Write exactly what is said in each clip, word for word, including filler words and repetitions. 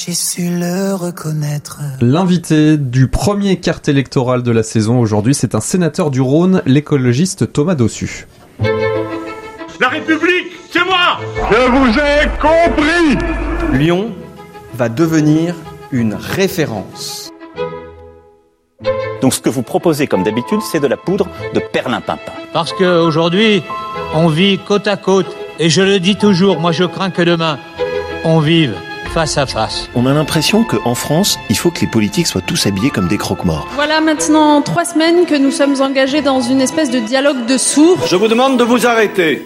J'ai su le reconnaître. L'invité du premier carte électorale de la saison aujourd'hui, c'est un sénateur du Rhône, l'écologiste Thomas Dossus. La République, c'est moi! Je vous ai compris! Lyon va devenir une référence. Donc ce que vous proposez comme d'habitude, c'est de la poudre de perlimpinpin. Parce qu'aujourd'hui, on vit côte à côte. Et je le dis toujours, moi je crains que demain, on vive face à face. On a l'impression qu'en France, il faut que les politiques soient tous habillés comme des croque-morts. Voilà maintenant trois semaines que nous sommes engagés dans une espèce de dialogue de sourds. Je vous demande de vous arrêter.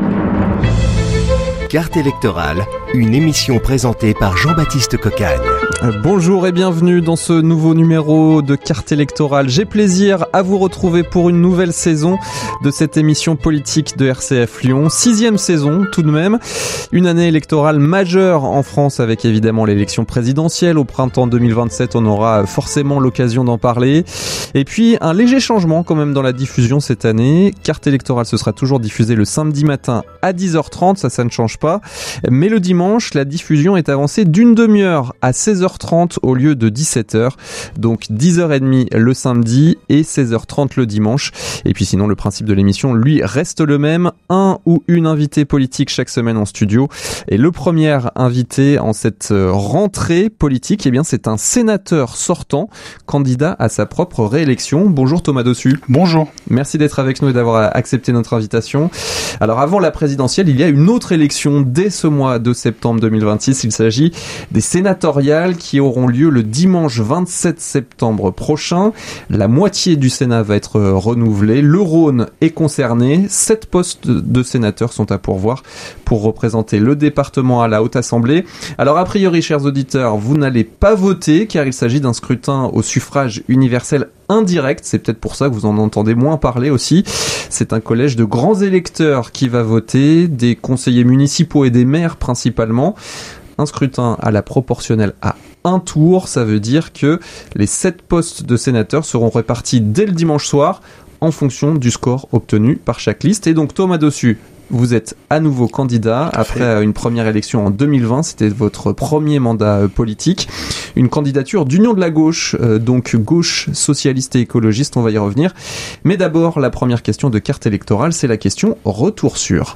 Carte électorale, une émission présentée par Jean-Baptiste Cocagne. Bonjour et bienvenue dans ce nouveau numéro de Carte électorale. J'ai plaisir à vous retrouver pour une nouvelle saison de cette émission politique de R C F Lyon. Sixième saison tout de même. Une année électorale majeure en France avec évidemment l'élection présidentielle. Au printemps deux mille vingt-sept, on aura forcément l'occasion d'en parler. Et puis un léger changement quand même dans la diffusion cette année. Carte électorale, ce sera toujours diffusé le samedi matin à dix heures trente, ça, ça ne change pas. Mais le dimanche, la diffusion est avancée d'une demi-heure à seize heures trente au lieu de dix-sept heures. Donc dix heures trente le samedi et seize heures trente le dimanche. Et puis sinon, le principe de l'émission, lui, reste le même. Un ou une invitée politique chaque semaine en studio. Et le premier invité en cette rentrée politique, eh bien, c'est un sénateur sortant, candidat à sa propre réélection. Bonjour Thomas Dossus. Bonjour. Merci d'être avec nous et d'avoir accepté notre invitation. Alors avant la présidentielle, il y a une autre élection dès ce mois de septembre deux mille vingt-six. Il s'agit des sénatoriales qui auront lieu le dimanche vingt-sept septembre prochain. La moitié du Sénat va être renouvelée. Le Rhône est concerné. Sept postes de sénateurs sont à pourvoir pour représenter le département à la Haute Assemblée. Alors a priori, chers auditeurs, vous n'allez pas voter car il s'agit d'un scrutin au suffrage universel indirect, c'est peut-être pour ça que vous en entendez moins parler aussi. C'est un collège de grands électeurs qui va voter, des conseillers municipaux et des maires principalement. Un scrutin à la proportionnelle à un tour, ça veut dire que les sept postes de sénateurs seront répartis dès le dimanche soir en fonction du score obtenu par chaque liste. Et donc Thomas Dossus, vous êtes à nouveau candidat après une première élection en deux mille vingt, c'était votre premier mandat politique. Une candidature d'Union de la gauche, euh, donc gauche socialiste et écologiste, on va y revenir. Mais d'abord, la première question de carte électorale, c'est la question retour sûr.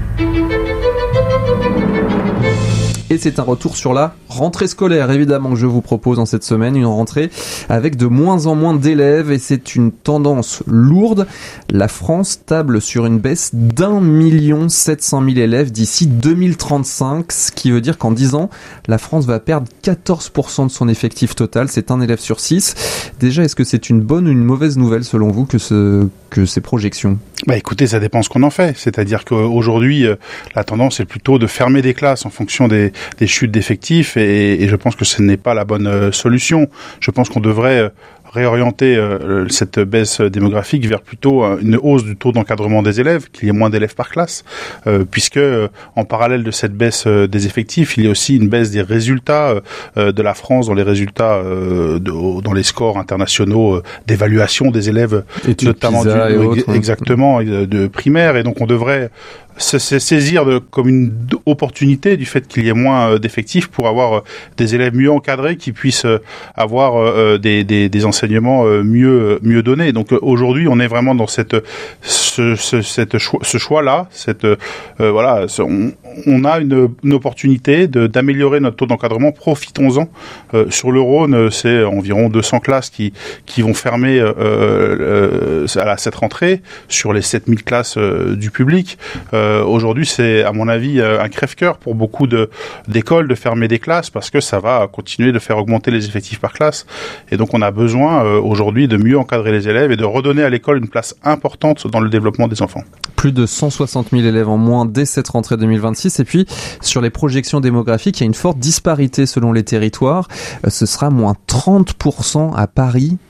Et c'est un retour sur la rentrée scolaire, évidemment, que je vous propose en cette semaine, une rentrée avec de moins en moins d'élèves et c'est une tendance lourde. La France table sur une baisse d'un million sept cent mille élèves d'ici deux mille trente-cinq, ce qui veut dire qu'en dix ans, la France va perdre quatorze pour cent de son effectif total, c'est un élève sur six. Déjà, est-ce que c'est une bonne ou une mauvaise nouvelle selon vous que, ce, que ces projections ? Bah écoutez, ça dépend ce qu'on en fait. C'est-à-dire qu'aujourd'hui, euh, la tendance est plutôt de fermer des classes en fonction des, des chutes d'effectifs et, et je pense que ce n'est pas la bonne euh, solution. Je pense qu'on devrait euh, réorienter euh, cette baisse démographique vers plutôt euh, une hausse du taux d'encadrement des élèves, qu'il y ait moins d'élèves par classe, euh, puisque euh, en parallèle de cette baisse euh, des effectifs, il y a aussi une baisse des résultats euh, de la France dans les résultats, euh, de, dans les scores internationaux euh, d'évaluation des élèves, Études notamment du, et autres, exactement hein. de primaire, et donc on devrait se saisir de, comme une opportunité du fait qu'il y ait moins euh, d'effectifs pour avoir euh, des élèves mieux encadrés qui puissent euh, avoir euh, des, des, des enseignements euh, mieux mieux donnés. Donc euh, aujourd'hui, on est vraiment dans cette ce, ce, cette choix, ce choix-là. Cette euh, voilà, on, on a une, une opportunité de, d'améliorer notre taux d'encadrement. Profitons-en. Euh, sur le Rhône, c'est environ deux cents classes qui qui vont fermer euh, euh, à la, cette rentrée sur les sept mille classes euh, du public. Euh, Euh, aujourd'hui, c'est à mon avis un crève-cœur pour beaucoup de, d'écoles de fermer des classes parce que ça va continuer de faire augmenter les effectifs par classe. Et donc, on a besoin euh, aujourd'hui de mieux encadrer les élèves et de redonner à l'école une place importante dans le développement des enfants. Plus de cent soixante mille élèves en moins dès cette rentrée deux mille vingt-six. Et puis, sur les projections démographiques, il y a une forte disparité selon les territoires. Euh, ce sera moins trente pour cent à Paris,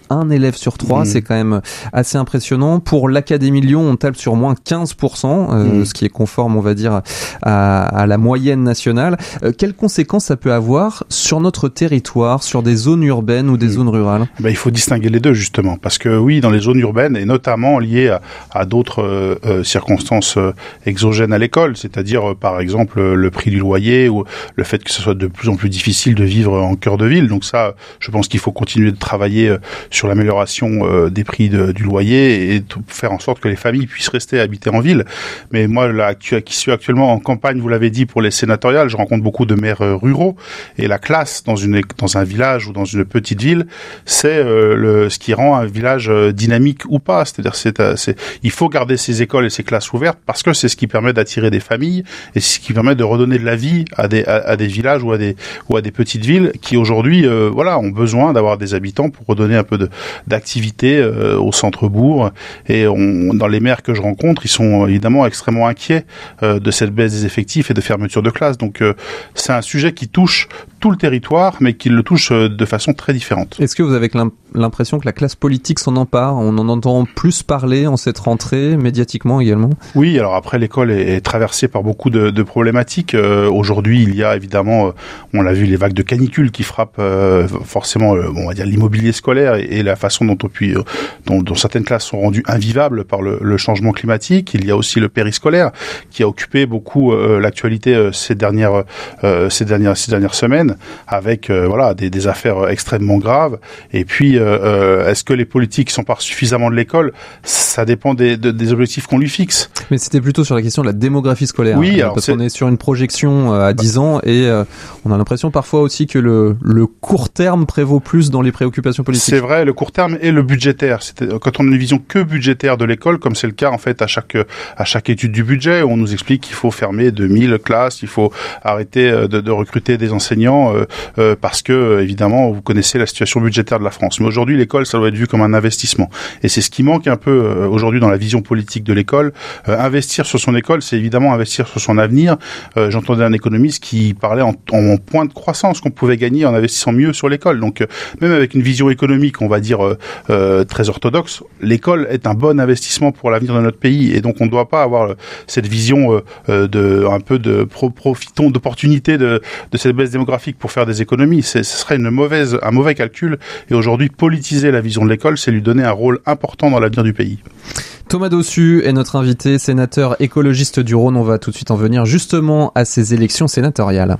un élève sur trois. Mmh. C'est quand même assez impressionnant. Pour l'Académie Lyon, on tape sur moins quinze pour cent, euh, mmh. ce qui est conforme, on va dire, à, à la moyenne nationale. Euh, quelles conséquences ça peut avoir sur notre territoire, sur des zones urbaines ou des mmh. zones rurales? Ben, il faut distinguer les deux, justement, parce que oui, dans les zones urbaines, et notamment liées à, à d'autres euh, euh, circonstances euh, exogènes à l'école, c'est-à-dire, euh, par exemple, le prix du loyer ou le fait que ce soit de plus en plus difficile de vivre en cœur de ville. Donc ça, je pense qu'il faut continuer de travailler euh, sur l'amélioration euh, des prix de, du loyer et de faire en sorte que les familles puissent rester habiter en ville. Mais moi, là, qui suis actuellement en campagne, vous l'avez dit, pour les sénatoriales, je rencontre beaucoup de maires euh, ruraux, et la classe dans une dans un village ou dans une petite ville, c'est euh, le ce qui rend un village euh, dynamique ou pas. C'est-à-dire, c'est, euh, c'est il faut garder ces écoles et ces classes ouvertes parce que c'est ce qui permet d'attirer des familles et c'est ce qui permet de redonner de la vie à des à, à des villages ou à des ou à des petites villes qui aujourd'hui euh, voilà ont besoin d'avoir des habitants pour redonner un peu de d'activité euh, au centre-bourg. Et on, dans les maires que je rencontre, ils sont évidemment extrêmement inquiets euh, de cette baisse des effectifs et de fermeture de classes. Donc euh, c'est un sujet qui touche tout le territoire, mais qui le touche euh, de façon très différente. Est-ce que vous avez l'impression que la classe politique s'en empare? On en entend plus parler en cette rentrée, médiatiquement également? Oui, alors après l'école est, est traversée par beaucoup de, de problématiques. Euh, aujourd'hui, il y a évidemment, euh, on l'a vu, les vagues de canicule qui frappent euh, forcément, euh, on va dire, l'immobilier scolaire et, et la façon dont, on peut, dont, dont certaines classes sont rendues invivables par le, le changement climatique. Il y a aussi le périscolaire qui a occupé beaucoup euh, l'actualité euh, ces dernières euh, ces dernières ces dernières semaines, avec euh, voilà des, des affaires extrêmement graves. Et puis, euh, est-ce que les politiques s'emparent suffisamment de l'école? Ça dépend des, de, des objectifs qu'on lui fixe. Mais c'était plutôt sur la question de la démographie scolaire. Oui, hein, alors parce c'est... qu'on est sur une projection à dix ans et euh, on a l'impression parfois aussi que le, le court terme prévaut plus dans les préoccupations politiques. C'est vrai, le court terme et le budgétaire. C'était, quand on a une vision que budgétaire de l'école, comme c'est le cas en fait à chaque à chaque étude du budget, où on nous explique qu'il faut fermer deux mille classes, il faut arrêter de, de recruter des enseignants euh, euh, parce que évidemment vous connaissez la situation budgétaire de la France. Mais aujourd'hui, l'école, ça doit être vu comme un investissement, et c'est ce qui manque un peu euh, aujourd'hui dans la vision politique de l'école. Euh, investir sur son école, c'est évidemment investir sur son avenir. Euh, j'entendais un économiste qui parlait en, en point de croissance qu'on pouvait gagner en investissant mieux sur l'école. Donc euh, même avec une vision économique, on va dire euh, euh, très orthodoxe, l'école est un bon investissement pour l'avenir de notre pays, et donc on ne doit pas avoir euh, cette vision euh, de un peu de pro, profitons d'opportunités de, de cette baisse démographique pour faire des économies. C'est, ce serait une mauvaise, un mauvais calcul. Et aujourd'hui, politiser la vision de l'école, c'est lui donner un rôle important dans l'avenir du pays. Thomas Dossus est notre invité, sénateur écologiste du Rhône. On va tout de suite en venir justement à ces élections sénatoriales.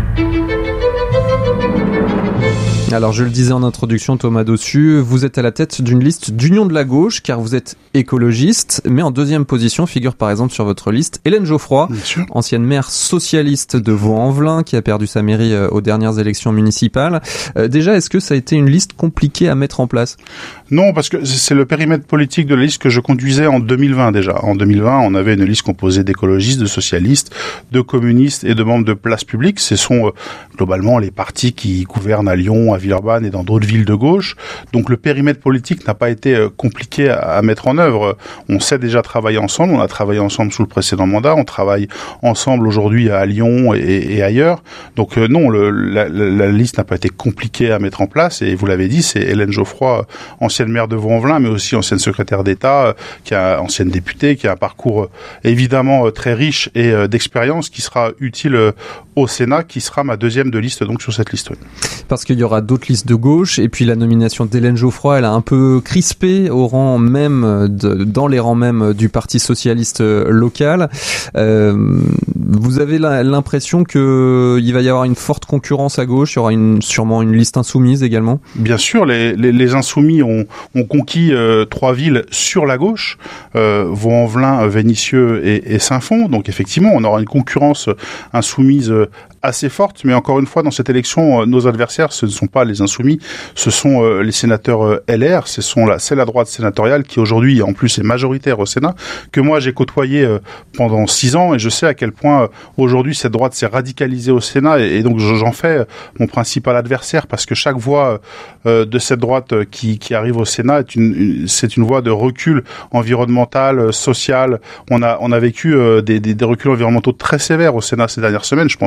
Alors je le disais en introduction, Thomas Dossus, vous êtes à la tête d'une liste d'Union de la gauche car vous êtes écologiste, mais en deuxième position figure par exemple sur votre liste Hélène Geoffroy, ancienne maire socialiste de Vaux-en-Velin qui a perdu sa mairie aux dernières élections municipales. Euh, déjà, est-ce que ça a été une liste compliquée à mettre en place? Non, parce que c'est le périmètre politique de la liste que je conduisais en deux mille vingt déjà. En deux mille vingt, on avait une liste composée d'écologistes, de socialistes, de communistes et de membres de Place Publique. Ce sont euh, globalement les partis qui gouvernent à Lyon, à Villeurbanne et dans d'autres villes de gauche. Donc le périmètre politique n'a pas été euh, compliqué à, à mettre en œuvre. On sait déjà travailler ensemble. On a travaillé ensemble sous le précédent mandat. On travaille ensemble aujourd'hui à Lyon et, et ailleurs. Donc euh, non, le, la, la, la liste n'a pas été compliquée à mettre en place. Et vous l'avez dit, c'est Hélène Geoffroy, ancienne maire de Vaux-en-Velin, mais aussi ancienne secrétaire d'État, euh, qui a ancienne députée, qui a un parcours euh, évidemment euh, très riche et euh, d'expérience, qui sera utile euh, au Sénat, qui sera ma deuxième de liste donc sur cette liste. Oui. Parce qu'il y aura d'autres listes de gauche, et puis la nomination d'Hélène Geoffroy, elle a un peu crispé au rang même, de, dans les rangs même du Parti socialiste local. Euh, vous avez la, l'impression que il va y avoir une forte concurrence à gauche, il y aura une, sûrement une liste insoumise également? Bien sûr, les, les, les insoumis ont, ont conquis euh, trois villes sur la gauche, euh, Vaux-en-Velin, Vénissieux et, et Saint-Fond. Donc effectivement, on aura une concurrence insoumise euh, assez forte, mais encore une fois, dans cette élection, euh, nos adversaires, ce ne sont pas les insoumis, ce sont euh, les sénateurs euh, L R, ce sont la, c'est la droite sénatoriale qui aujourd'hui, en plus, est majoritaire au Sénat, que moi j'ai côtoyé euh, pendant six ans, et je sais à quel point euh, aujourd'hui cette droite s'est radicalisée au Sénat, et, et donc j'en fais euh, mon principal adversaire, parce que chaque voix euh, de cette droite euh, qui, qui arrive au Sénat est une, une, c'est une voie de recul environnemental, euh, social. On a, on a vécu euh, des, des, des reculs environnementaux très sévères au Sénat ces dernières semaines. Je pense à la loi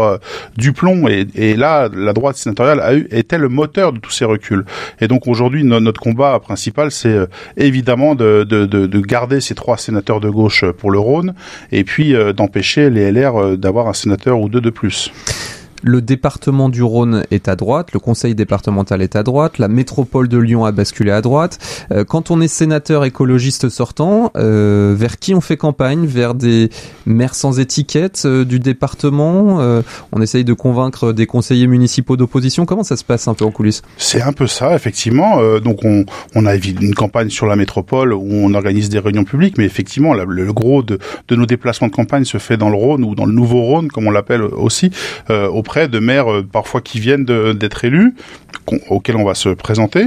euh, du plomb. Et, et là, la droite sénatoriale a eu, était le moteur de tous ces reculs. Et donc aujourd'hui, no, notre combat principal, c'est euh, évidemment de, de, de, de garder ces trois sénateurs de gauche pour le Rhône, et puis euh, d'empêcher les L R euh, d'avoir un sénateur ou deux de plus. Le département du Rhône est à droite, le conseil départemental est à droite, la métropole de Lyon a basculé à droite. Euh, quand on est sénateur écologiste sortant, euh, vers qui on fait campagne? Vers des maires sans étiquette euh, du département euh, On essaye de convaincre des conseillers municipaux d'opposition. Comment ça se passe un peu en coulisses? C'est un peu ça, effectivement. Euh, donc on, on a une campagne sur la métropole où on organise des réunions publiques, mais effectivement, la, le gros de, de nos déplacements de campagne se fait dans le Rhône ou dans le Nouveau Rhône, comme on l'appelle aussi, euh, au auprès de maires euh, parfois qui viennent de, d'être élus, auxquels on va se présenter.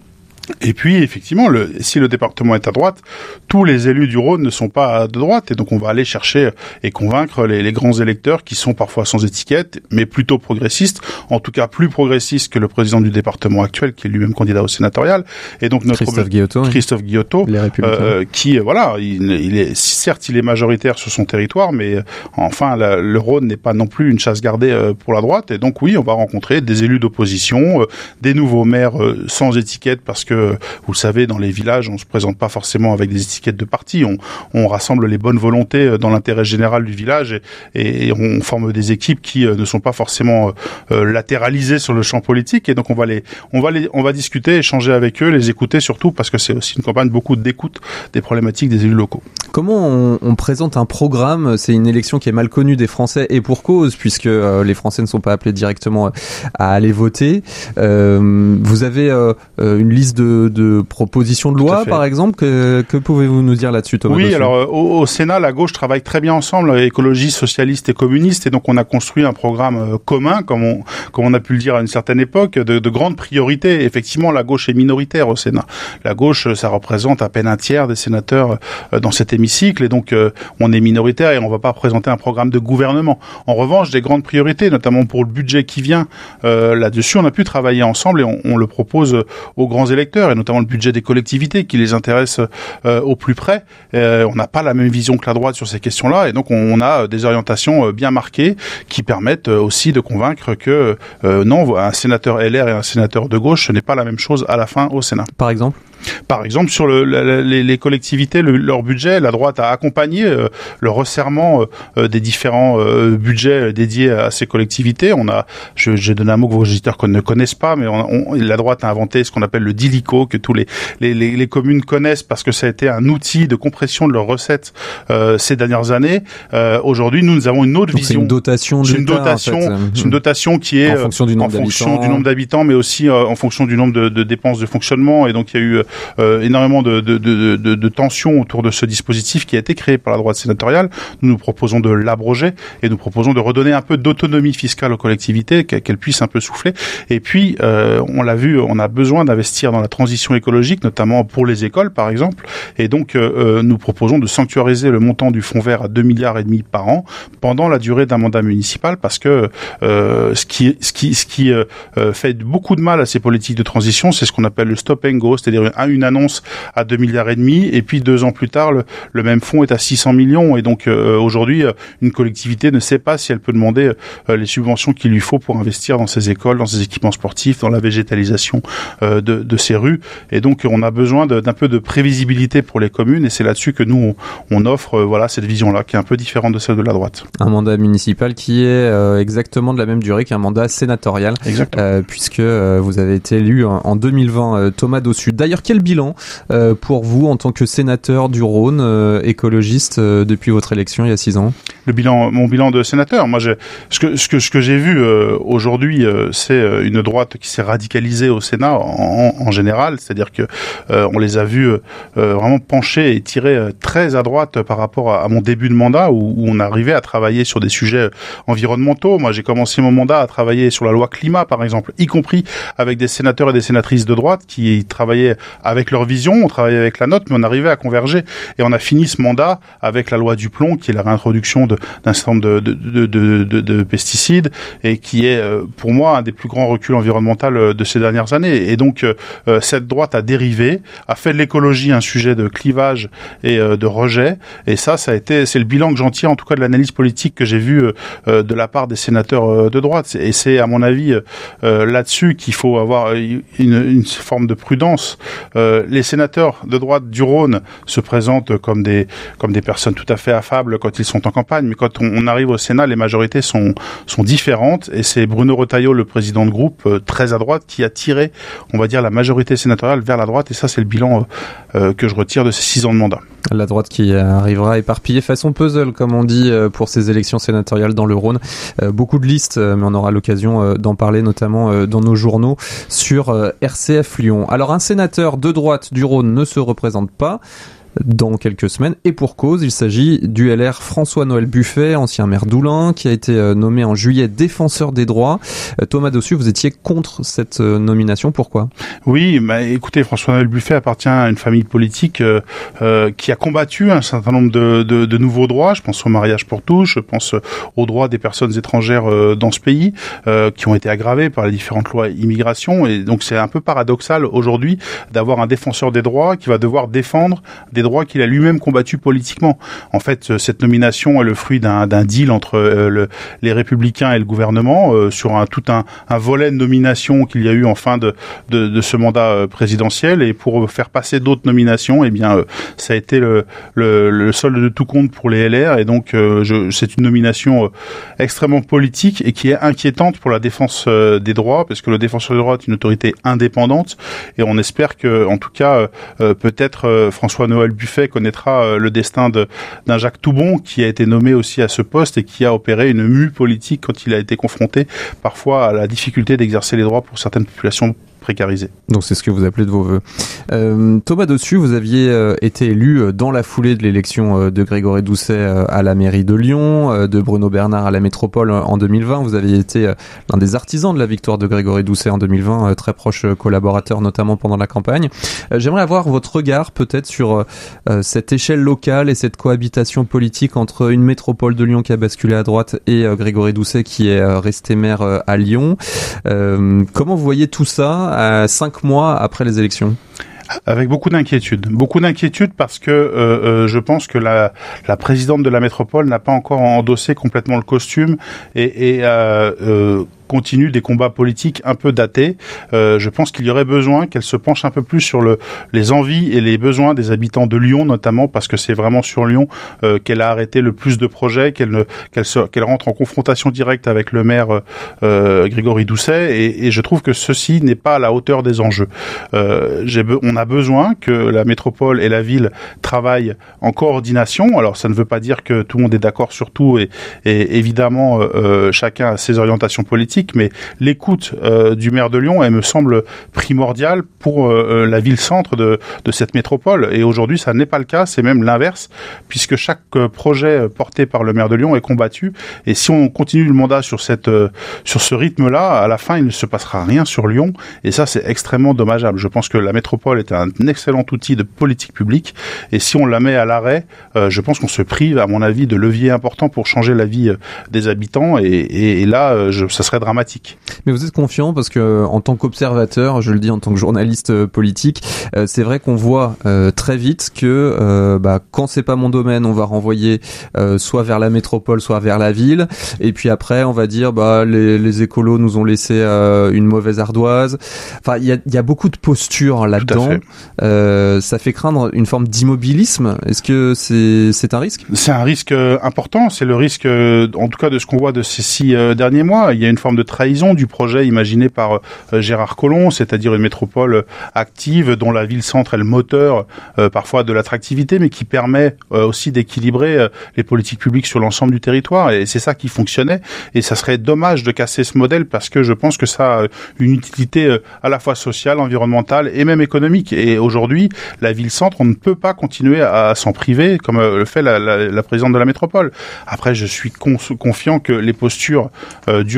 Et puis, effectivement, le, si le département est à droite, tous les élus du Rhône ne sont pas de droite. Et donc, on va aller chercher et convaincre les, les grands électeurs qui sont parfois sans étiquette, mais plutôt progressistes, en tout cas plus progressistes que le président du département actuel, qui est lui-même candidat au sénatorial. Et donc, notre Christophe Guillotot, Christophe oui. Guillotot, euh, qui, voilà, il, il est, certes, il est majoritaire sur son territoire, mais enfin, la, le Rhône n'est pas non plus une chasse gardée pour la droite. Et donc, oui, on va rencontrer des élus d'opposition, euh, des nouveaux maires euh, sans étiquette, parce que vous le savez, dans les villages, on se présente pas forcément avec des étiquettes de parti. On, on rassemble les bonnes volontés dans l'intérêt général du village et, et on forme des équipes qui ne sont pas forcément euh, latéralisées sur le champ politique. Et donc on va les, on va les, on va discuter, échanger avec eux, les écouter surtout parce que c'est aussi une campagne beaucoup d'écoute des problématiques des élus locaux. Comment on, on présente un programme? C'est une élection qui est mal connue des Français et pour cause, puisque euh, les Français ne sont pas appelés directement à aller voter. Euh, vous avez euh, une liste de De, de propositions de loi, par exemple. Que, que pouvez-vous nous dire là-dessus, Thomas? Oui, Bossuet? alors euh, au, au Sénat, la gauche travaille très bien ensemble, écologistes, socialistes et communistes, et donc on a construit un programme euh, commun, comme on, comme on a pu le dire à une certaine époque, de, de grandes priorités. Effectivement, la gauche est minoritaire au Sénat. La gauche, ça représente à peine un tiers des sénateurs euh, dans cet hémicycle, et donc euh, on est minoritaire et on ne va pas présenter un programme de gouvernement. En revanche, des grandes priorités, notamment pour le budget qui vient, euh, là-dessus, on a pu travailler ensemble et on, on le propose aux grands électeurs, et notamment le budget des collectivités qui les intéresse euh, au plus près. Euh, on n'a pas la même vision que la droite sur ces questions-là, et donc on, on a des orientations bien marquées qui permettent aussi de convaincre que euh, non, un sénateur L R et un sénateur de gauche, ce n'est pas la même chose à la fin au Sénat. Par exemple Par exemple, sur le, la, les, les collectivités, le, leur budget, la droite a accompagné euh, le resserrement euh, des différents euh, budgets dédiés à ces collectivités. On a, je, j'ai donné un mot que vos auditeurs ne connaissent pas, mais on, on, la droite a inventé ce qu'on appelle le DILICO, que tous les, les, les, les communes connaissent parce que ça a été un outil de compression de leurs recettes euh, ces dernières années. Euh, aujourd'hui, nous, nous avons une autre Donc vision. C'est une dotation de C'est une dotation, en fait. c'est une dotation qui est en fonction du nombre en fonction d'habitants, du nombre d'habitants, mais aussi euh, en fonction du nombre de, de dépenses de fonctionnement. Et donc, il y a eu Euh, énormément de, de, de, de, de tensions autour de ce dispositif qui a été créé par la droite sénatoriale. Nous nous proposons de l'abroger et nous proposons de redonner un peu d'autonomie fiscale aux collectivités, qu'elles puissent un peu souffler. Et puis, euh, on l'a vu, on a besoin d'investir dans la transition écologique, notamment pour les écoles, par exemple. Et donc, euh, nous proposons de sanctuariser le montant du fonds vert à deux milliards et demi par an pendant la durée d'un mandat municipal, parce que euh, ce qui, ce qui, ce qui euh, fait beaucoup de mal à ces politiques de transition, c'est ce qu'on appelle le stop and go, c'est-à-dire une annonce à deux milliards et demi, et puis deux ans plus tard, le, le même fonds est à six cents millions, et donc euh, aujourd'hui, euh, une collectivité ne sait pas si elle peut demander euh, les subventions qu'il lui faut pour investir dans ses écoles, dans ses équipements sportifs, dans la végétalisation euh, de, de ses rues, et donc on a besoin de, d'un peu de prévisibilité pour les communes, et c'est là-dessus que nous, on, on offre euh, voilà, cette vision-là, qui est un peu différente de celle de la droite. Un mandat municipal qui est euh, exactement de la même durée qu'un mandat sénatorial, euh, puisque euh, vous avez été élu en, en deux mille vingt, euh, Thomas Bossuet. D'ailleurs, quel bilan euh, pour vous en tant que sénateur du Rhône, euh, écologiste, euh, depuis votre élection il y a six ans? Le bilan, mon bilan de sénateur, moi, j'ai, ce que ce que ce que j'ai vu euh, aujourd'hui, euh, c'est une droite qui s'est radicalisée au Sénat en, en général, c'est-à-dire que euh, on les a vus euh, vraiment pencher et tirer euh, très à droite par rapport à, à mon début de mandat, où, où on arrivait à travailler sur des sujets environnementaux. Moi, j'ai commencé mon mandat à travailler sur la loi climat, par exemple, y compris avec des sénateurs et des sénatrices de droite qui travaillaient avec leur vision, on travaillait avec la nôtre, mais on arrivait à converger. Et on a fini ce mandat avec la loi du plomb, qui est la réintroduction de, d'un certain nombre de, de, de, de, de, de pesticides, et qui est, pour moi, un des plus grands reculs environnementaux de ces dernières années. Et donc, euh, cette droite a dérivé, a fait de l'écologie un sujet de clivage et euh, de rejet. Et ça, ça a été, c'est le bilan que j'en tire, en tout cas de l'analyse politique que j'ai vue euh, de la part des sénateurs euh, de droite. Et c'est, à mon avis, euh, là-dessus qu'il faut avoir une, une forme de prudence. Euh, les sénateurs de droite du Rhône se présentent comme des, comme des personnes tout à fait affables quand ils sont en campagne, mais quand on, on arrive au Sénat, les majorités sont, sont différentes. Et c'est Bruno Retailleau, le président de groupe, euh, très à droite, qui a tiré, on va dire, la majorité sénatoriale vers la droite. Et ça, c'est le bilan euh, que je retire de ces six ans de mandat. La droite qui arrivera éparpillée façon puzzle, comme on dit, pour ces élections sénatoriales dans le Rhône. Euh, beaucoup de listes, mais on aura l'occasion d'en parler, notamment dans nos journaux, sur R C F Lyon. Alors, un sénateur de droite du Rhône ne se représente pas dans quelques semaines, et pour cause, il s'agit du L R François-Noël Buffet, ancien maire d'Oulin, qui a été nommé en juillet défenseur des droits. Thomas Dossus, vous étiez contre cette nomination, pourquoi ? Oui, bah, écoutez, François-Noël Buffet appartient à une famille politique euh, euh, qui a combattu un certain nombre de, de, de nouveaux droits. Je pense au mariage pour tous, je pense aux droits des personnes étrangères euh, dans ce pays, euh, qui ont été aggravés par les différentes lois immigration. Et donc c'est un peu paradoxal aujourd'hui d'avoir un défenseur des droits qui va devoir défendre des droits qu'il a lui-même combattu politiquement. En fait, cette nomination est le fruit d'un, d'un deal entre euh, le, les Républicains et le gouvernement euh, sur un, tout un, un volet de nominations qu'il y a eu en fin de, de, de ce mandat euh, présidentiel. Et pour faire passer d'autres nominations, eh bien, euh, ça a été le, le, le solde de tout compte pour les L R. Et donc, euh, je, c'est une nomination euh, extrêmement politique et qui est inquiétante pour la défense euh, des droits, parce que le défenseur des droits est une autorité indépendante. Et on espère que, en tout cas, euh, peut-être euh, François-Noël Buffet connaîtra le destin de, d'un Jacques Toubon, qui a été nommé aussi à ce poste et qui a opéré une mue politique quand il a été confronté parfois à la difficulté d'exercer les droits pour certaines populations précarisées. Donc c'est ce que vous appelez de vos voeux. Euh, Thomas Dossus, vous aviez euh, été élu dans la foulée de l'élection euh, de Grégory Doucet euh, à la mairie de Lyon, euh, de Bruno Bernard à la métropole euh, en deux mille vingt. Vous aviez été euh, l'un des artisans de la victoire de Grégory Doucet en deux mille vingt, euh, très proche euh, collaborateur notamment pendant la campagne. Euh, j'aimerais avoir votre regard peut-être sur euh, cette échelle locale et cette cohabitation politique entre une métropole de Lyon qui a basculé à droite et euh, Grégory Doucet qui est euh, resté maire euh, à Lyon. Euh, comment vous voyez tout ça à cinq mois après les élections ? Avec beaucoup d'inquiétude. Beaucoup d'inquiétude parce que euh, euh, je pense que la, la présidente de la métropole n'a pas encore endossé complètement le costume et, et euh, euh, continue des combats politiques un peu datés. Euh, je pense qu'il y aurait besoin qu'elle se penche un peu plus sur le, les envies et les besoins des habitants de Lyon, notamment parce que c'est vraiment sur Lyon euh, qu'elle a arrêté le plus de projets, qu'elle, ne, qu'elle, se, qu'elle rentre en confrontation directe avec le maire euh, Grégory Doucet, et, et je trouve que ceci n'est pas à la hauteur des enjeux. Euh, j'ai be- on a besoin que la métropole et la ville travaillent en coordination. Alors ça ne veut pas dire que tout le monde est d'accord sur tout, et, et évidemment euh, chacun a ses orientations politiques, mais l'écoute euh, du maire de Lyon, elle me semble primordiale pour euh, la ville-centre de, de cette métropole. Et aujourd'hui, ça n'est pas le cas, c'est même l'inverse, puisque chaque euh, projet porté par le maire de Lyon est combattu. Et si on continue le mandat sur, cette, euh, sur ce rythme-là, à la fin, il ne se passera rien sur Lyon. Et ça, c'est extrêmement dommageable. Je pense que la métropole est un excellent outil de politique publique. Et si on la met à l'arrêt, euh, je pense qu'on se prive, à mon avis, de leviers importants pour changer la vie euh, des habitants. Et, et, et là, euh, je, ça serait dramatique. Mais vous êtes confiant parce que en tant qu'observateur, je le dis en tant que journaliste euh, politique, euh, c'est vrai qu'on voit euh, très vite que euh, bah, quand c'est pas mon domaine, on va renvoyer euh, soit vers la métropole, soit vers la ville, et puis après on va dire bah les, les écolos nous ont laissé euh, une mauvaise ardoise. Enfin, il y a, y a beaucoup de postures là-dedans. Fait. Euh, ça fait craindre une forme d'immobilisme. Est-ce que c'est, c'est un risque ? C'est un risque important. C'est le risque, en tout cas, de ce qu'on voit de ces six euh, derniers mois. Il y a une forme de trahison du projet imaginé par euh, Gérard Collomb, c'est-à-dire une métropole active dont la ville-centre est le moteur euh, parfois de l'attractivité, mais qui permet euh, aussi d'équilibrer euh, les politiques publiques sur l'ensemble du territoire. Et c'est ça qui fonctionnait. Et ça serait dommage de casser ce modèle parce que je pense que ça a une utilité euh, à la fois sociale, environnementale et même économique. Et aujourd'hui, la ville-centre, on ne peut pas continuer à, à s'en priver comme euh, le fait la, la, la présidente de la métropole. Après, je suis con- confiant que les postures euh, durent qu'un temps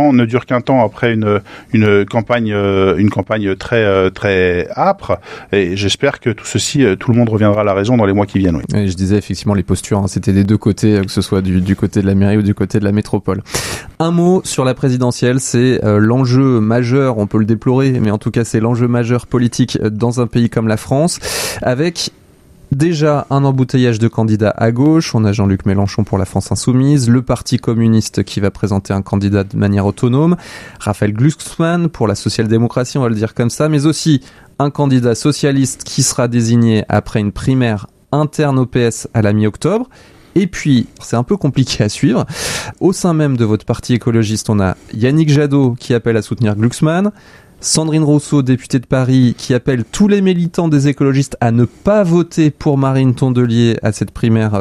temps ne dure qu'un temps après une une campagne euh, une campagne très euh, très âpre. Et j'espère que tout ceci, euh, tout le monde reviendra à la raison dans les mois qui viennent. Oui. Et je disais effectivement les postures, hein, c'était des deux côtés, que ce soit du, du côté de la mairie ou du côté de la métropole. Un mot sur la présidentielle, c'est euh, l'enjeu majeur, on peut le déplorer, mais en tout cas c'est l'enjeu majeur politique dans un pays comme la France, avec déjà un embouteillage de candidats à gauche. On a Jean-Luc Mélenchon pour la France Insoumise, le Parti communiste qui va présenter un candidat de manière autonome, Raphaël Glucksmann pour la social-démocratie, on va le dire comme ça, mais aussi un candidat socialiste qui sera désigné après une primaire interne au P S à la mi-octobre. Et puis, c'est un peu compliqué à suivre, au sein même de votre parti écologiste, on a Yannick Jadot qui appelle à soutenir Glucksmann, Sandrine Rousseau, députée de Paris, qui appelle tous les militants des écologistes à ne pas voter pour Marine Tondelier à cette primaire.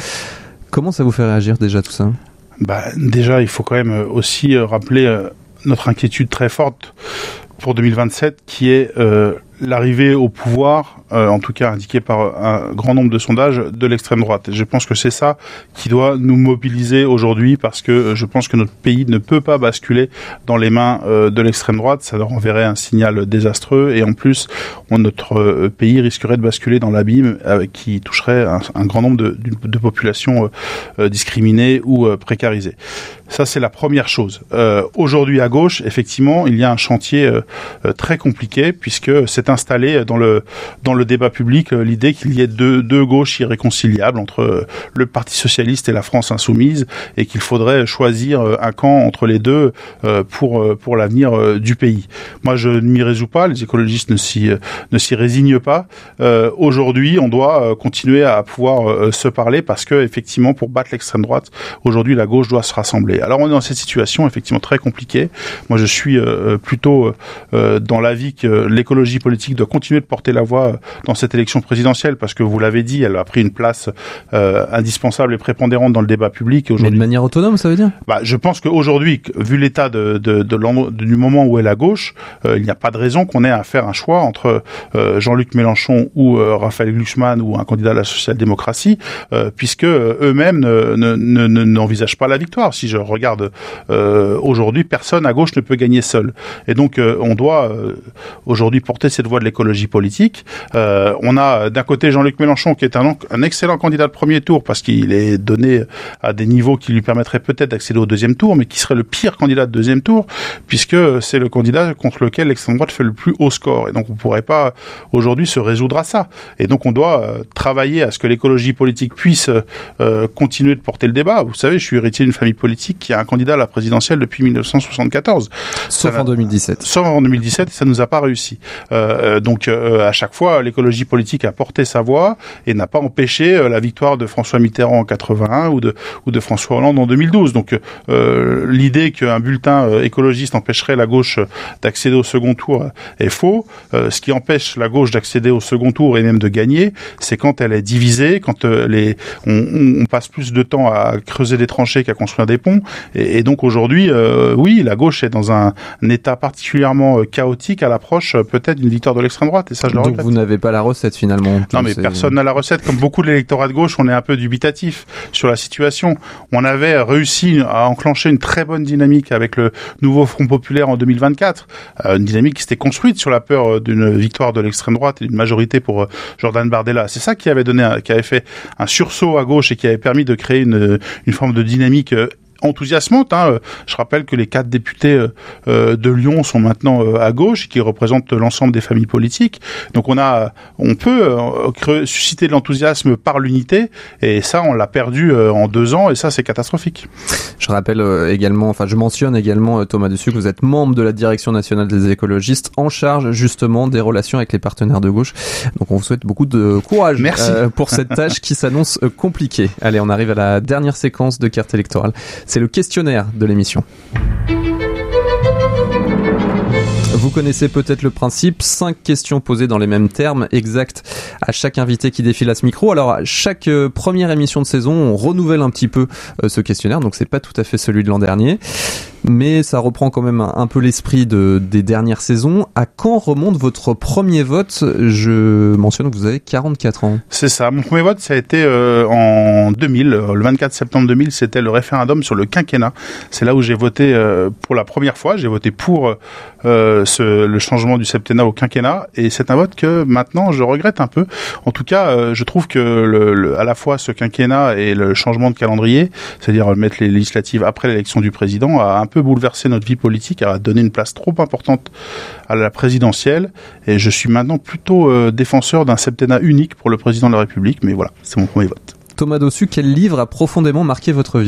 Comment ça vous fait réagir déjà tout ça ? Bah, déjà, il faut quand même aussi rappeler notre inquiétude très forte pour deux mille vingt-sept, qui est euh, l'arrivée au pouvoir, euh, en tout cas indiquée par un grand nombre de sondages, de l'extrême droite. Et je pense que c'est ça qui doit nous mobiliser aujourd'hui, parce que je pense que notre pays ne peut pas basculer dans les mains euh, de l'extrême droite. Ça leur enverrait un signal désastreux, et en plus, on, notre euh, pays risquerait de basculer dans l'abîme euh, qui toucherait un, un grand nombre de, de, de populations euh, discriminées ou euh, précarisées. Ça, c'est la première chose. Euh, aujourd'hui, à gauche, effectivement, il y a un chantier euh, euh, très compliqué, puisque s'est installé dans le dans le débat public euh, l'idée qu'il y ait deux, deux gauches irréconciliables entre euh, le Parti socialiste et la France insoumise, et qu'il faudrait choisir euh, un camp entre les deux euh, pour euh, pour l'avenir euh, du pays. Moi, je ne m'y résous pas. Les écologistes ne s'y euh, ne s'y résignent pas. Euh, aujourd'hui, on doit euh, continuer à pouvoir euh, se parler, parce que effectivement, pour battre l'extrême droite, aujourd'hui, la gauche doit se rassembler. Alors, on est dans cette situation effectivement très compliquée. Moi, je suis euh, plutôt euh, dans l'avis que l'écologie politique doit continuer de porter la voix dans cette élection présidentielle, parce que vous l'avez dit, elle a pris une place euh, indispensable et prépondérante dans le débat public. Mais de manière autonome, ça veut dire ? Bah, je pense qu'aujourd'hui, vu l'état de, de, de du moment où est la gauche, euh, il n'y a pas de raison qu'on ait à faire un choix entre euh, Jean-Luc Mélenchon ou euh, Raphaël Glucksmann ou un candidat à la social-démocratie, euh, puisque euh, eux-mêmes ne, ne, ne, ne, n'envisagent pas la victoire. Si je regarde euh, aujourd'hui, personne à gauche ne peut gagner seul. Et donc, euh, on doit euh, aujourd'hui porter cette voie de l'écologie politique. Euh, on a d'un côté Jean-Luc Mélenchon, qui est un, un excellent candidat de premier tour, parce qu'il est donné à des niveaux qui lui permettraient peut-être d'accéder au deuxième tour, mais qui serait le pire candidat de deuxième tour, puisque c'est le candidat contre lequel l'extrême droite fait le plus haut score. Et donc, on ne pourrait pas aujourd'hui se résoudre à ça. Et donc, on doit euh, travailler à ce que l'écologie politique puisse euh, continuer de porter le débat. Vous savez, je suis héritier d'une famille politique qui a un candidat à la présidentielle depuis mille neuf cent soixante-quatorze. Sauf en deux mille dix-sept. Sauf en deux mille dix-sept, et ça nous a pas réussi. Euh, donc, euh, à chaque fois, l'écologie politique a porté sa voix et n'a pas empêché euh, la victoire de François Mitterrand en quatre-vingt-un ou de ou de François Hollande en deux mille douze. Donc, euh, l'idée qu'un bulletin euh, écologiste empêcherait la gauche d'accéder au second tour est faux. Euh, ce qui empêche la gauche d'accéder au second tour et même de gagner, c'est quand elle est divisée, quand euh, les on, on passe plus de temps à creuser des tranchées qu'à construire des ponts. Et, et donc aujourd'hui, euh, oui, la gauche est dans un, un état particulièrement euh, chaotique à l'approche euh, peut-être d'une victoire de l'extrême droite. Et ça, je le regrette. Donc vous n'avez pas la recette finalement. Non, mais c'est... personne n'a la recette. Comme beaucoup de l'électorat de gauche, on est un peu dubitatif sur la situation. On avait réussi à enclencher une très bonne dynamique avec le nouveau Front populaire en deux mille vingt-quatre, euh, une dynamique qui s'était construite sur la peur d'une victoire de l'extrême droite et d'une majorité pour euh, Jordan Bardella. C'est ça qui avait donné, un, qui avait fait un sursaut à gauche et qui avait permis de créer une, une forme de dynamique euh, enthousiasmante. Hein. Je rappelle que les quatre députés euh, de Lyon sont maintenant euh, à gauche, qui représentent l'ensemble des familles politiques. Donc on a, on peut euh, creux, susciter de l'enthousiasme par l'unité, et ça on l'a perdu euh, en deux ans, et ça c'est catastrophique. Je rappelle euh, également, enfin je mentionne également euh, Thomas Dessus que vous êtes membre de la direction nationale des écologistes, en charge justement des relations avec les partenaires de gauche. Donc on vous souhaite beaucoup de courage euh, pour cette tâche qui s'annonce euh, compliquée. Allez, on arrive à la dernière séquence de carte électorale. C'est le questionnaire de l'émission. Vous connaissez peut-être le principe, cinq questions posées dans les mêmes termes exacts à chaque invité qui défile à ce micro. Alors, à chaque euh, première émission de saison, on renouvelle un petit peu euh, ce questionnaire, donc c'est pas tout à fait celui de l'an dernier. Mais ça reprend quand même un, un peu l'esprit de, des dernières saisons. À quand remonte votre premier vote ? Je mentionne que vous avez quarante-quatre ans. C'est ça. Mon premier vote, ça a été euh, en deux mille, le vingt-quatre septembre deux mille. C'était le référendum sur le quinquennat. C'est là où j'ai voté euh, pour la première fois. J'ai voté pour euh, ce, le changement du septennat au quinquennat. Et c'est un vote que maintenant je regrette un peu. En tout cas, euh, je trouve que le, le, à la fois ce quinquennat et le changement de calendrier, c'est-à-dire mettre les législatives après l'élection du président, a un peu bouleversé notre vie politique, a donné une place trop importante à la présidentielle, et je suis maintenant plutôt euh, défenseur d'un septennat unique pour le président de la République, mais voilà, c'est mon premier vote. Thomas Dossus, quel livre a profondément marqué votre vie ?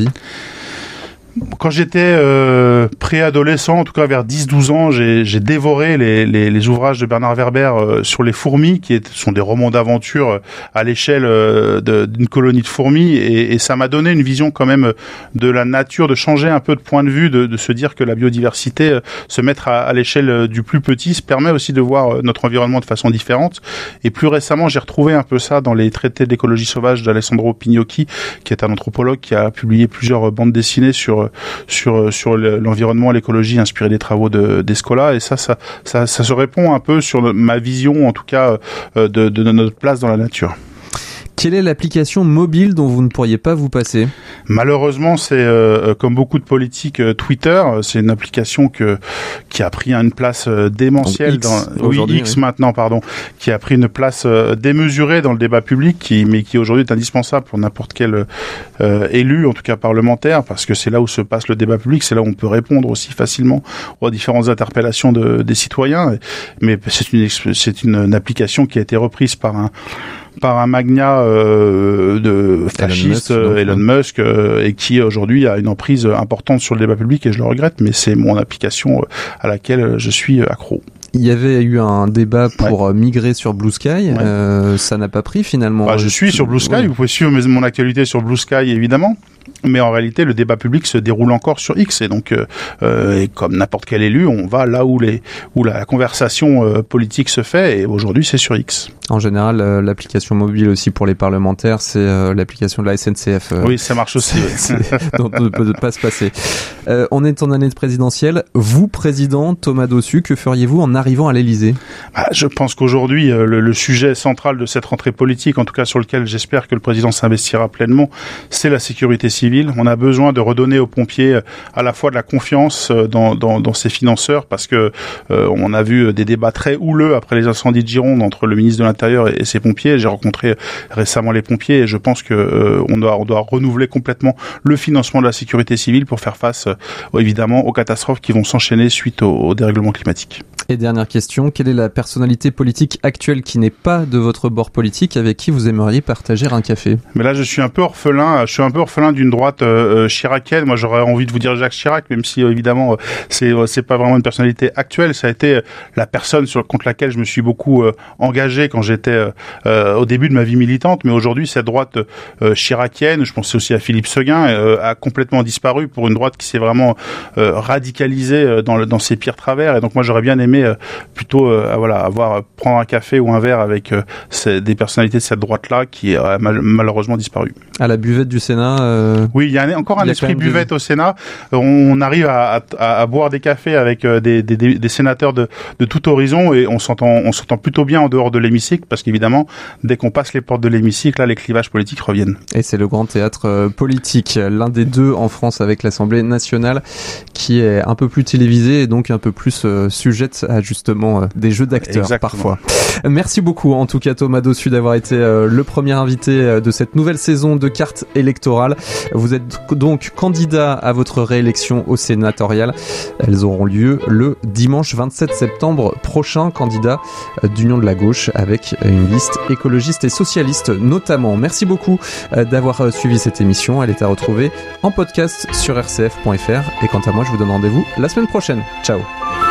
Quand j'étais euh, préadolescent, en tout cas vers dix douze ans, j'ai, j'ai dévoré les, les, les ouvrages de Bernard Werber euh, sur les fourmis, qui est, sont des romans d'aventure euh, à l'échelle euh, de, d'une colonie de fourmis, et, et ça m'a donné une vision quand même de la nature, de changer un peu de point de vue, de, de se dire que la biodiversité, euh, se mettre à, à l'échelle du plus petit, se permet aussi de voir notre environnement de façon différente. Et plus récemment, j'ai retrouvé un peu ça dans les traités d'écologie sauvage d'Alessandro Pignocchi, qui est un anthropologue qui a publié plusieurs bandes dessinées sur sur sur l'environnement et l'écologie inspiré des travaux de d'Escola, et ça ça ça ça se répond un peu sur ma vision en tout cas de de, de notre place dans la nature. Quelle est l'application mobile dont vous ne pourriez pas vous passer ? Malheureusement, c'est euh, comme beaucoup de politiques, euh, Twitter. C'est une application que qui a pris une place euh, démentielle Donc X, dans oui X oui. maintenant pardon, qui a pris une place euh, démesurée dans le débat public, qui mais qui aujourd'hui est indispensable pour n'importe quel euh, élu, en tout cas parlementaire, parce que c'est là où se passe le débat public, c'est là où on peut répondre aussi facilement aux différentes interpellations de, des citoyens. Mais c'est une c'est une, une application qui a été reprise par un par un magnat euh, de fasciste, Elon Musk, Elon Musk euh, et qui aujourd'hui a une emprise importante sur le débat public, et je le regrette, mais c'est mon application à laquelle je suis accro. Il y avait eu un débat pour ouais. migrer sur Blue Sky, ouais. euh, ça n'a pas pris finalement. Bah, je suis sur Blue Sky, ouais. Vous pouvez suivre mon actualité sur Blue Sky évidemment. Mais en réalité, le débat public se déroule encore sur X, et donc, euh, et comme n'importe quel élu, on va là où les où la conversation euh, politique se fait, et aujourd'hui, c'est sur X. En général, euh, l'application mobile aussi pour les parlementaires, c'est euh, l'application de la S N C F. Euh, oui, ça marche aussi. C'est, c'est, dont on ne peut pas se passer. Euh, on est en année de présidentielle. Vous, président Thomas Dossus, que feriez-vous en arrivant à l'Élysée ? Bah, je pense qu'aujourd'hui, euh, le, le sujet central de cette rentrée politique, en tout cas sur lequel j'espère que le président s'investira pleinement, c'est la sécurité civile. On a besoin de redonner aux pompiers à la fois de la confiance dans, dans, dans ses financeurs, parce que euh, on a vu des débats très houleux après les incendies de Gironde entre le ministre de l'Intérieur et, et ses pompiers. J'ai rencontré récemment les pompiers, et je pense que euh, on doit on doit renouveler complètement le financement de la sécurité civile pour faire face euh, évidemment aux catastrophes qui vont s'enchaîner suite au, au dérèglement climatique. Et dernière question, quelle est la personnalité politique actuelle qui n'est pas de votre bord politique, avec qui vous aimeriez partager un café ? Mais là, je suis un peu orphelin. Je suis un peu orphelin d'une droite euh, chiracienne. Moi, j'aurais envie de vous dire Jacques Chirac, même si euh, évidemment, euh, c'est euh, c'est pas vraiment une personnalité actuelle. Ça a été euh, la personne sur contre laquelle je me suis beaucoup euh, engagé quand j'étais euh, au début de ma vie militante. Mais aujourd'hui, cette droite euh, chiracienne, je pensais aussi à Philippe Seguin, euh, a complètement disparu pour une droite qui s'est vraiment euh, radicalisée dans le, dans ses pires travers. Et donc, moi, j'aurais bien aimé Euh, plutôt euh, voilà, avoir euh, prendre un café ou un verre avec euh, ces, des personnalités de cette droite-là qui a mal, malheureusement disparu. À la buvette du Sénat euh... Oui, il y a un, encore un esprit buvette de... au Sénat. On arrive à, à, à boire des cafés avec euh, des, des, des sénateurs de, de tout horizon, et on s'entend, on s'entend plutôt bien en dehors de l'hémicycle, parce qu'évidemment, dès qu'on passe les portes de l'hémicycle, là, les clivages politiques reviennent. Et c'est le grand théâtre euh, politique, l'un des deux en France avec l'Assemblée nationale, qui est un peu plus télévisé et donc un peu plus euh, sujette à justement euh, des jeux d'acteurs. Exactement. Parfois. Merci beaucoup en tout cas Thomas Dossus d'avoir été euh, le premier invité euh, de cette nouvelle saison de Cartes électorales. Vous êtes donc candidat à votre réélection au sénatorial. Elles auront lieu le dimanche vingt-sept septembre prochain, candidat euh, d'Union de la gauche avec une liste écologiste et socialiste notamment. Merci beaucoup euh, d'avoir euh, suivi cette émission. Elle est à retrouver en podcast sur r c f point f r, et quant à moi je vous donne rendez-vous la semaine prochaine. Ciao.